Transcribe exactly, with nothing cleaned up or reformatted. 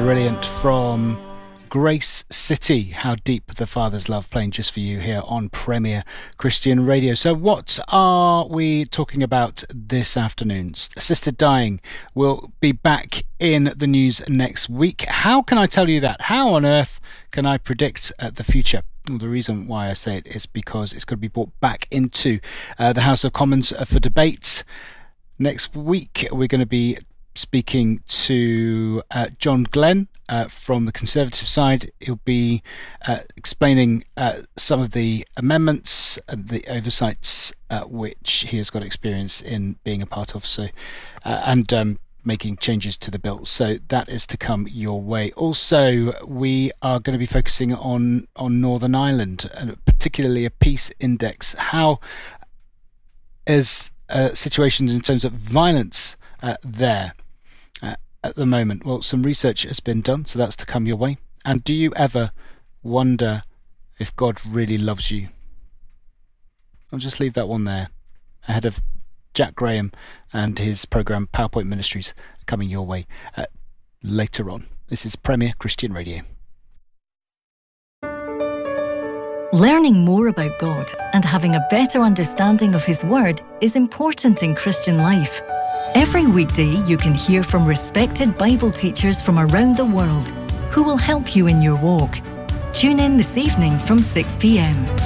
Brilliant from Grace City, How Deep the Father's Love, playing just for you here on Premier Christian Radio. So what are we talking about this afternoon? Assisted dying will be back in the news next week. How can I tell you that? How on earth can I predict uh, the future? Well, the reason why I say it is because it's going to be brought back into uh, the House of Commons uh, for debate. Next week we're going to be speaking to uh, John Glenn uh, from the Conservative side. He'll be uh, explaining uh, some of the amendments, uh, the oversights uh, which he has got experience in being a part of, so uh, and um, making changes to the bill. So that is to come your way. Also, we are going to be focusing on on Northern Ireland, and particularly a peace index. How is uh, situations in terms of violence uh, there uh, at the moment? Well, some research has been done, so that's to come your way. And do you ever wonder if God really loves you? I'll just leave that one there, ahead of Jack Graham and his programme PowerPoint Ministries coming your way uh, later on. This is Premier Christian Radio. Learning more about God and having a better understanding of His Word is important in Christian life. Every weekday you can hear from respected Bible teachers from around the world who will help you in your walk. Tune in this evening from six p m.